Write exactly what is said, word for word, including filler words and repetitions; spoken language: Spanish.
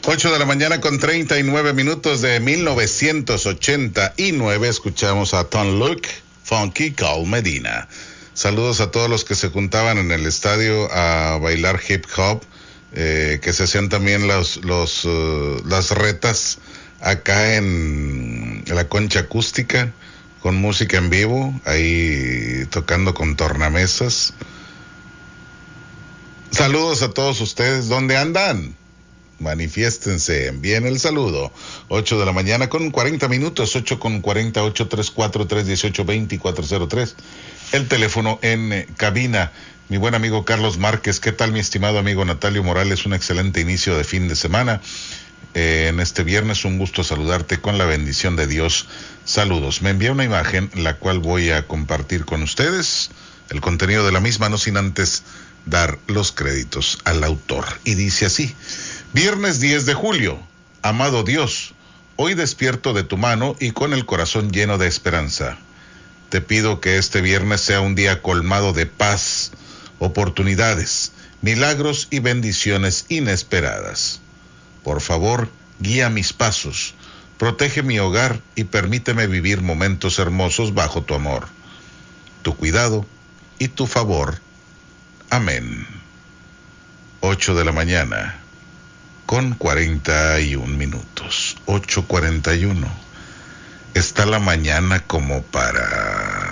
Ocho de la mañana con treinta y nueve minutos de mil novecientos ochenta y nueve. Escuchamos a Tom Luke, Funky Call Medina. Saludos a todos los que se juntaban en el estadio a bailar hip hop, eh, que se hacían también los, los, uh, las retas acá en la concha acústica, con música en vivo, ahí tocando con tornamesas. Saludos a todos ustedes. ¿Dónde andan? Manifiéstense, envíen el saludo. Ocho de la mañana con cuarenta minutos, ocho con cuarenta, ocho tres cuatro, tres uno ocho, dos cuatro cero tres. El teléfono en eh, cabina. Mi buen amigo Carlos Márquez. ¿Qué tal, mi estimado amigo Natalio Morales? Un excelente inicio de fin de semana. Eh, en este viernes, un gusto saludarte con la bendición de Dios. Saludos. Me envía una imagen, la cual voy a compartir con ustedes. El contenido de la misma, no sin antes dar los créditos al autor. Y dice así: Viernes diez de julio. Amado Dios, hoy despierto de tu mano y con el corazón lleno de esperanza. Te pido que este viernes sea un día colmado de paz, oportunidades, milagros y bendiciones inesperadas. Por favor, guía mis pasos, protege mi hogar y permíteme vivir momentos hermosos bajo tu amor, tu cuidado y tu favor. Amén. Ocho de la mañana con cuarenta y un minutos. Ocho cuarenta y uno. Está la mañana como para